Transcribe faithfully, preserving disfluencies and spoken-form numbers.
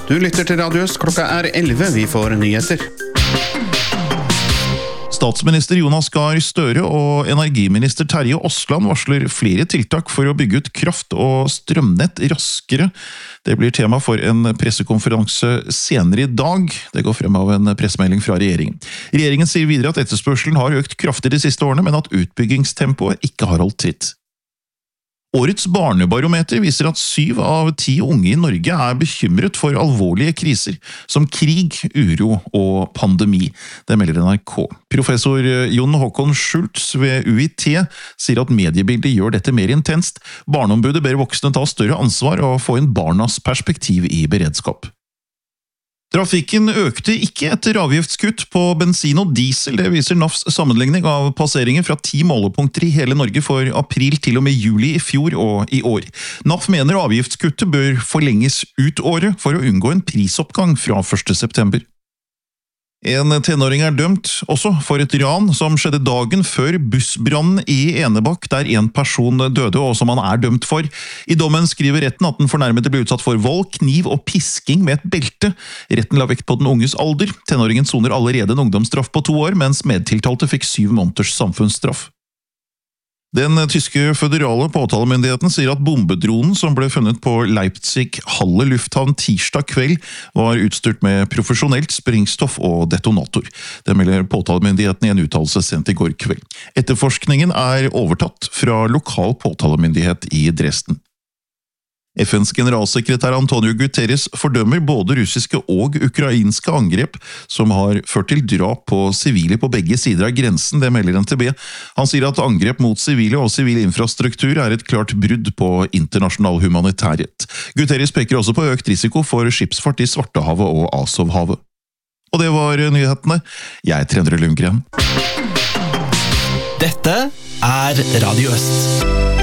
Du lytter til Radio Øst, klokka er elleve, vi får nyheter. Statsminister Jonas Gahr Støre og energiminister Terje Aasland varsler flere tiltak for å bygge ut kraft og strømnett raskere. Det blir tema for en pressekonferanse senere i dag. Det går frem av en pressemelding fra regjeringen. Regjeringen sier videre at etterspørselen har økt kraftig de siste årene, men at utbyggingstempoet ikke har holdt tritt. Årets barnebarometer viser at syv av ti unge i Norge er bekymret for alvorlige kriser, som krig, uro og pandemi. Det melder N R K. Professor Jon Håkon Schultz ved U I T sier at mediebildet gjør dette mer intenst. Barneombudet ber voksne ta større ansvar og få inn barnas perspektiv i beredskap. Trafikken økte ikke etter avgiftskutt på bensin og diesel, det viser N A Fs sammenligning av passeringer fra ti målepunkter i hele Norge for april til og med juli i fjor og i år. N A F mener avgiftskuttet bør forlenges ut året for å unngå en prisoppgang fra første september. En tenåring er dømt også for et ran som skjedde dagen før bussbrannen i Enebakk, der en person døde og som han er dømt for. I dommen skriver retten at den fornærmede ble utsatt for vold, kniv og pisking med et belte. Retten la vekt på den unges alder. Tenåringen soner allerede en ungdomsstraff på to år, mens medtiltalte fikk syv måneders samfunnsstraff. Den tyske føderale påtalemyndigheten sier at bombedronen som ble funnet på Leipzig-Halle lufthavn tirsdag kveld var utstyrt med profesjonelt sprengstoff og detonator. Det melder påtalemyndigheten i en uttalelse sendt i går kveld. Etterforskningen er overtatt fra lokal påtalemyndighet i Dresden. F N's generalsekretær Antonio Guterres fordømmer både russiske og ukrainske angrep som har ført til drap på sivile på begge sider av grensen, det melder N T B. Han sier at angrep mot sivile og sivil infrastruktur er et klart brudd på internasjonal humanitærrett. Guterres peker også på økt risiko for skipsfart i Svartehavet og Azovhavet. Og det var nyhetene. Jeg er Trendre Lundgren. Dette er Radio Øst.